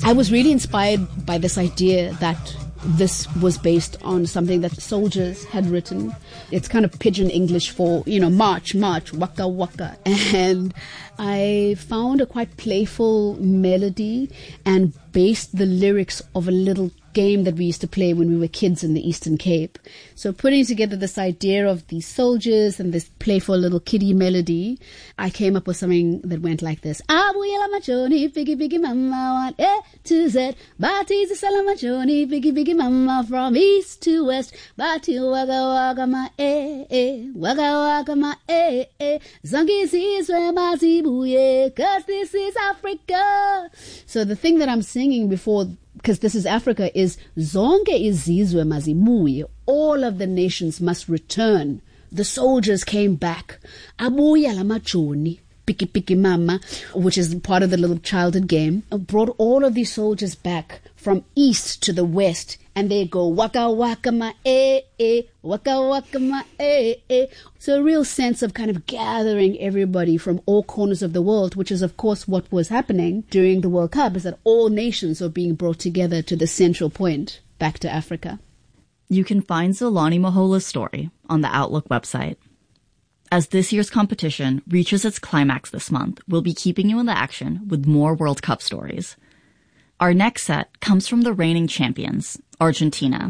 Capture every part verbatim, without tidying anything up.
I was really inspired by this idea that this was based on something that soldiers had written. It's kind of pidgin English for, you know, march, march, waka, waka. And I found a quite playful melody and based the lyrics of a little game that we used to play when we were kids in the Eastern Cape. So putting together this idea of these soldiers and this playful little kiddie melody, I came up with something that went like this. Abuyela machoni, biggie biggie mama, one A to Z. Bati's a salamachoni, biggie biggie mama, from east to west. Bati waga waga ma eh eh, waga waga ma eh eh. Zangi sees where mazibuye, cause this is Africa. So the thing that I'm singing before, because this is Africa, is zonke izizwe mazibuye. All of the nations must return. The soldiers came back. Abuya la machoni, piki piki mama, which is part of the little childhood game, brought all of these soldiers back from east to the west, and they go waka waka ma eh eh, waka waka ma eh eh. So a real sense of kind of gathering everybody from all corners of the world, which is of course what was happening during the World Cup, is that all nations are being brought together to the central point, back to Africa. You can find Zolani Mahola's story on the Outlook website. As this year's competition reaches its climax this month, we'll be keeping you in the action with more World Cup stories. Our next set comes from the reigning champions, Argentina.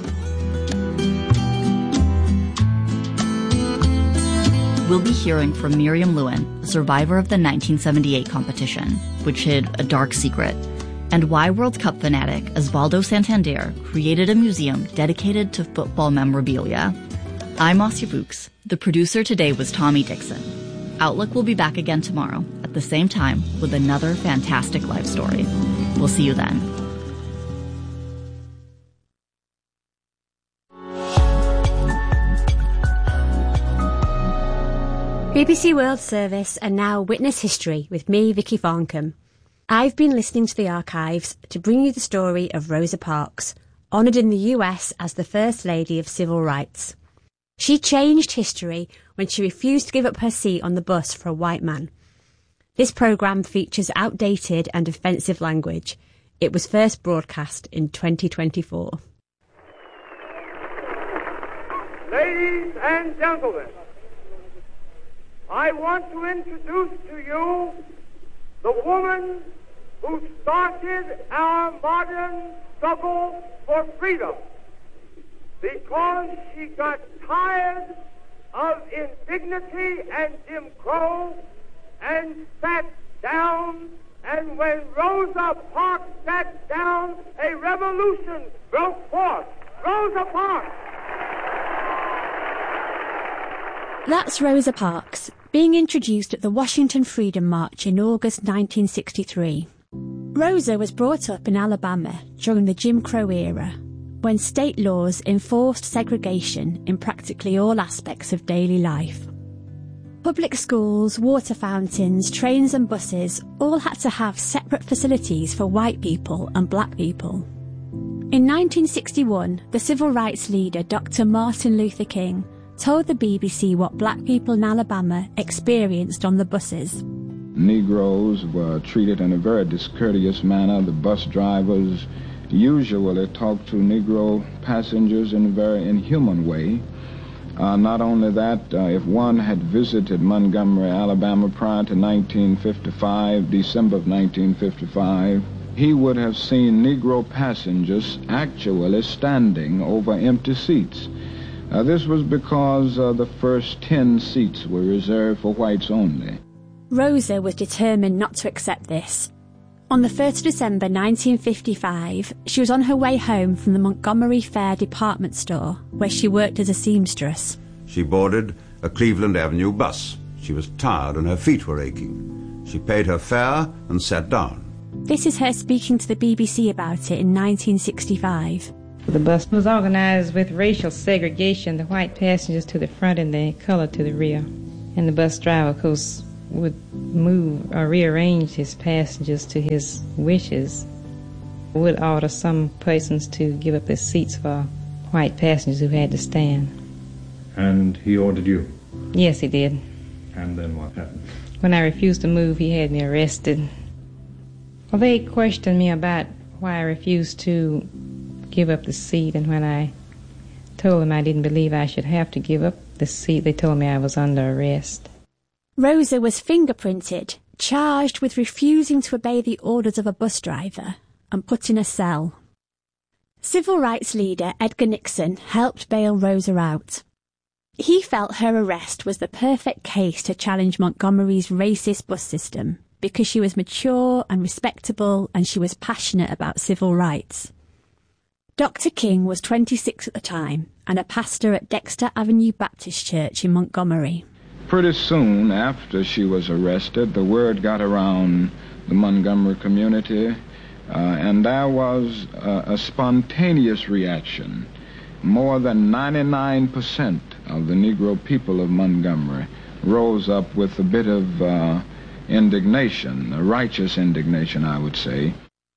We'll be hearing from Miriam Lewin, survivor of the nineteen seventy-eight competition, which hid a dark secret, and why World Cup fanatic Osvaldo Santander created a museum dedicated to football memorabilia. I'm Asya Fuchs. The producer today was Tommy Dixon. Outlook will be back again tomorrow at the same time with another fantastic life story. We'll see you then. B B C World Service and now Witness History with me, Vicky Farncombe. I've been listening to the archives to bring you the story of Rosa Parks, honoured in the U S as the First Lady of Civil Rights. She changed history when she refused to give up her seat on the bus for a white man. This programme features outdated and offensive language. It was first broadcast in twenty twenty-four. Ladies and gentlemen, I want to introduce to you the woman who started our modern struggle for freedom, because she got tired of indignity and Jim Crow and sat down, and when Rosa Parks sat down, a revolution broke forth. Rosa Parks! That's Rosa Parks, being introduced at the Washington Freedom March in August nineteen sixty-three. Rosa was brought up in Alabama during the Jim Crow era, when state laws enforced segregation in practically all aspects of daily life. Public schools, water fountains, trains and buses all had to have separate facilities for white people and black people. In nineteen sixty-one, the civil rights leader Doctor Martin Luther King told the B B C what black people in Alabama experienced on the buses. Negroes were treated in a very discourteous manner. The bus drivers usually talked to Negro passengers in a very inhuman way. Uh, not only that, uh, if one had visited Montgomery, Alabama prior to nineteen fifty-five, December of nineteen fifty-five, he would have seen Negro passengers actually standing over empty seats. Uh, this was because uh, the first ten seats were reserved for whites only. Rosa was determined not to accept this. On the first of December nineteen fifty-five, she was on her way home from the Montgomery Fair department store, where she worked as a seamstress. She boarded a Cleveland Avenue bus. She was tired and her feet were aching. She paid her fare and sat down. This is her speaking to the B B C about it in nineteen sixty-five. The bus was organized with racial segregation, the white passengers to the front and the colored to the rear. And the bus driver, of course, would move or rearrange his passengers to his wishes. Would order some persons to give up their seats for white passengers who had to stand. And he ordered you? Yes, he did. And then what happened? When I refused to move, he had me arrested. Well, they questioned me about why I refused to give up the seat, and when I told them I didn't believe I should have to give up the seat, they told me I was under arrest. Rosa was fingerprinted, charged with refusing to obey the orders of a bus driver, and put in a cell. Civil rights leader Edgar Nixon helped bail Rosa out. He felt her arrest was the perfect case to challenge Montgomery's racist bus system because she was mature and respectable and she was passionate about civil rights. Doctor King was twenty-six at the time and a pastor at Dexter Avenue Baptist Church in Montgomery. Pretty soon after she was arrested, the word got around the Montgomery community, uh, and there was uh, a spontaneous reaction. More than ninety-nine percent of the Negro people of Montgomery rose up with a bit of uh, indignation, a righteous indignation, I would say.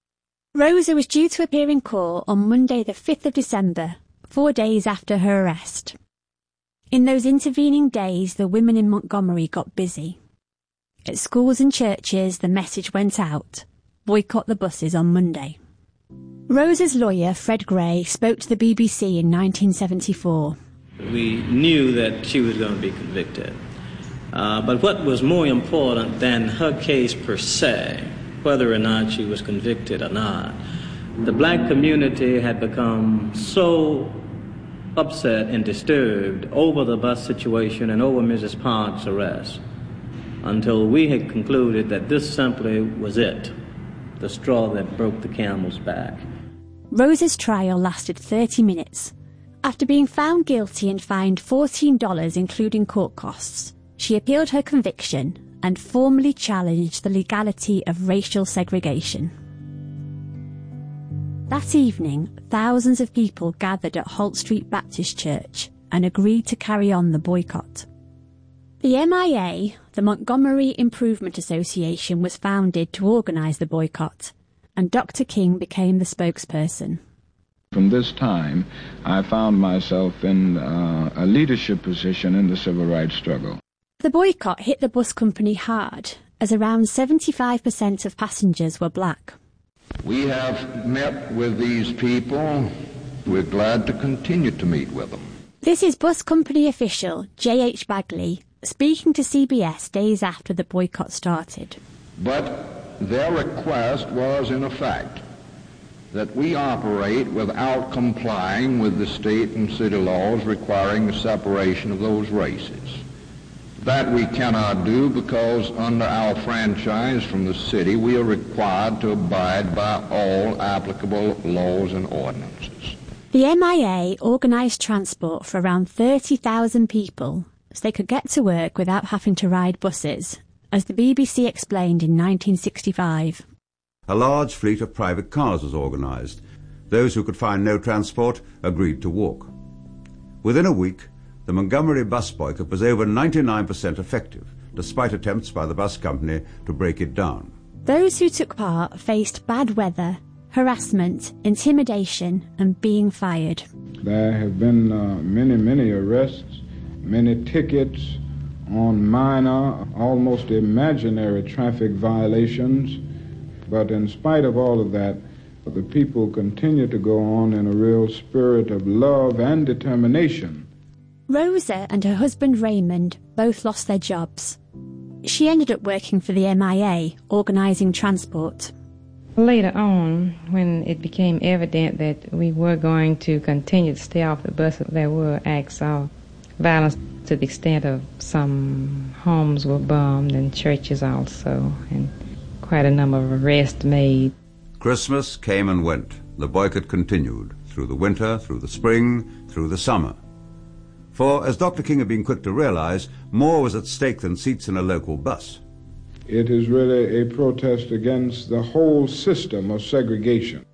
Rosa was due to appear in court on Monday the fifth of December, four days after her arrest. In those intervening days, the women in Montgomery got busy. At schools and churches, the message went out: boycott the buses on Monday. Rosa's lawyer, Fred Gray, spoke to the B B C in nineteen seventy-four. We knew that she was going to be convicted. Uh, but what was more important than her case per se, whether or not she was convicted or not, the black community had become so upset and disturbed over the bus situation and over Missus Parks' arrest until we had concluded that this simply was it, the straw that broke the camel's back. Rosa's trial lasted thirty minutes. After being found guilty and fined fourteen dollars including court costs, she appealed her conviction and formally challenged the legality of racial segregation. That evening, thousands of people gathered at Holt Street Baptist Church and agreed to carry on the boycott. The M I A, the Montgomery Improvement Association, was founded to organise the boycott, and Doctor King became the spokesperson. From this time, I found myself in uh, a leadership position in the civil rights struggle. The boycott hit the bus company hard, as around seventy-five percent of passengers were black. We have met with these people. We're glad to continue to meet with them. This is bus company official J H Bagley speaking to C B S days after the boycott started. But their request was, in effect, that we operate without complying with the state and city laws requiring the separation of those races. That we cannot do because under our franchise from the city, we are required to abide by all applicable laws and ordinances. The M I A organised transport for around thirty thousand people so they could get to work without having to ride buses, as the B B C explained in nineteen sixty-five. A large fleet of private cars was organised. Those who could find no transport agreed to walk. Within a week, the Montgomery bus boycott was over ninety-nine percent effective, despite attempts by the bus company to break it down. Those who took part faced bad weather, harassment, intimidation, and being fired. There have been uh, many, many arrests, many tickets on minor, almost imaginary traffic violations. But in spite of all of that, the people continue to go on in a real spirit of love and determination. Rosa and her husband Raymond both lost their jobs. She ended up working for the M I A, organising transport. Later on, when it became evident that we were going to continue to stay off the bus, there were acts of violence to the extent of some homes were bombed and churches also, and quite a number of arrests made. Christmas came and went. The boycott continued, through the winter, through the spring, through the summer. For, as Doctor King had been quick to realize, more was at stake than seats in a local bus. It is really a protest against the whole system of segregation.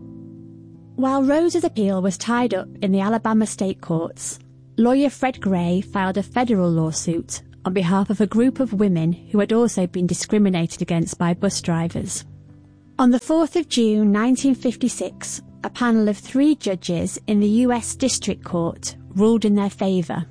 While Rosa's appeal was tied up in the Alabama state courts, lawyer Fred Gray filed a federal lawsuit on behalf of a group of women who had also been discriminated against by bus drivers. On the fourth of June nineteen fifty-six, a panel of three judges in the U S District Court ruled in their favour.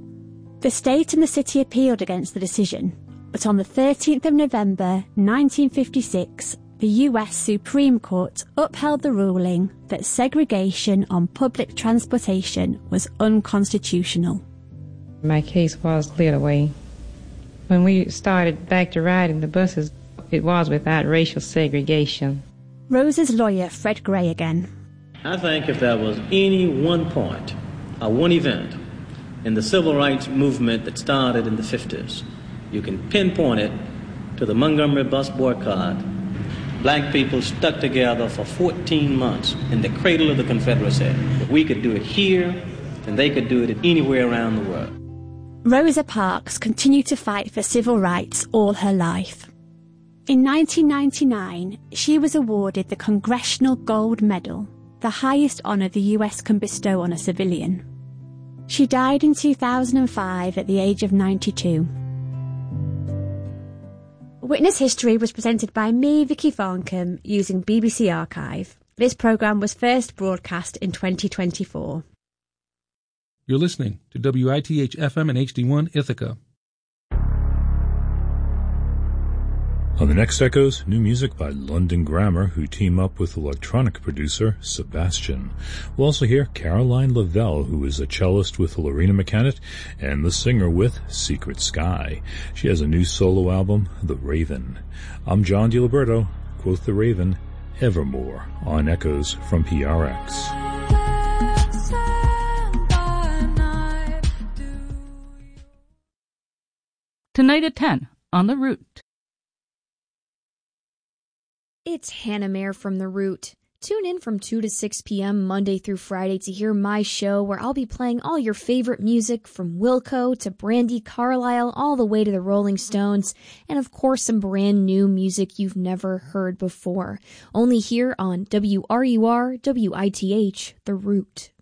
The state and the city appealed against the decision, but on the thirteenth of November nineteen fifty-six, the U S Supreme Court upheld the ruling that segregation on public transportation was unconstitutional. My case was cleared away. When we started back to riding the buses, it was without racial segregation. Rosa's lawyer, Fred Gray, again. I think if there was any one point, or one event, in the civil rights movement that started in the fifties, you can pinpoint it to the Montgomery bus boycott. Black people stuck together for fourteen months in the cradle of the Confederacy. If we could do it here, then they could do it anywhere around the world. Rosa Parks continued to fight for civil rights all her life. In nineteen ninety-nine, she was awarded the Congressional Gold Medal, the highest honour the U S can bestow on a civilian. She died in two thousand five at the age of ninety-two. Witness History was presented by me, Vicky Farncombe, using B B C Archive. This programme was first broadcast in twenty twenty-four. You're listening to W I T H F M and H D one Ithaca. On the next Echoes, new music by London Grammar, who team up with electronic producer Sebastian. We'll also hear Caroline Lavelle, who is a cellist with Lorena McCannett and the singer with Secret Sky. She has a new solo album, The Raven. I'm John DiLiberto, quote The Raven, Evermore, on Echoes from P R X. Tonight at ten, on The Root. It's Hannah Mayer from The Root. Tune in from two to six p.m. Monday through Friday to hear my show where I'll be playing all your favorite music from Wilco to Brandi Carlile all the way to the Rolling Stones, and of course some brand new music you've never heard before. Only here on W R U R W I T H, The Root.